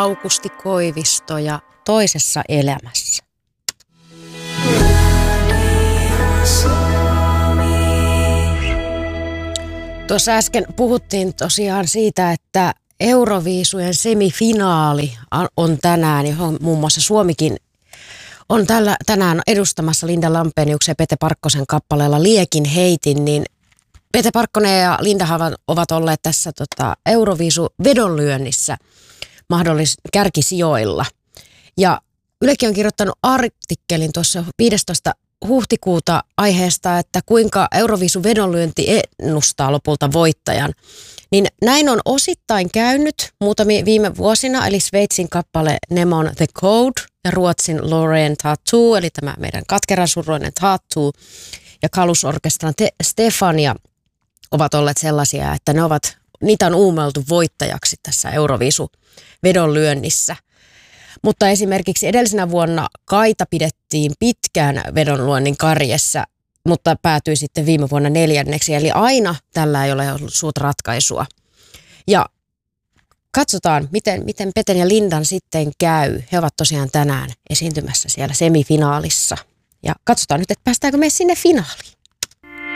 Aukusti Koivisto ja Toisessa elämässä. Tuossa äsken puhuttiin tosiaan siitä, että Euroviisujen semifinaali on tänään, johon muun muassa Suomikin on tänään edustamassa Linda Lampeniuksen ja Pete Parkkosen kappaleella Liekin heitin, niin Pete Parkkonen ja Lindahan ovat olleet tässä Euroviisu-vedonlyönnissä kärkisijoilla. Ja Ylekin on kirjoittanut artikkelin tuossa 15. huhtikuuta aiheesta, että kuinka Euroviisu-vedonlyönti ennustaa lopulta voittajan. Niin näin on osittain käynyt muutamia viime vuosina, eli Sveitsin kappale Nemon The Code ja Ruotsin Loreen Tattoo, eli tämä meidän katkeransuruinen Tattoo ja Kalusorkestran Stefania ovat olleet sellaisia, että niitä on uumeltu voittajaksi tässä Euroviisu-vedonlyönnissä. Mutta esimerkiksi edellisenä vuonna Kaita pidettiin pitkään vedonlyönnin karjessa, mutta päätyi sitten viime vuonna 4. Eli aina tällä ei ole ollut suurta ratkaisua. Ja katsotaan, miten Peten ja Lindan sitten käy. He ovat tosiaan tänään esiintymässä siellä semifinaalissa. Ja katsotaan nyt, että päästäänkö me sinne finaaliin.